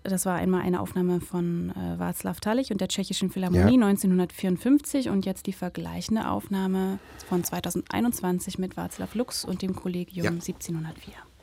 das war einmal eine Aufnahme von Václav Talich und der Tschechischen Philharmonie 1954 und jetzt die vergleichende Aufnahme von 2021 mit Václav Lux und dem Kollegium 1704.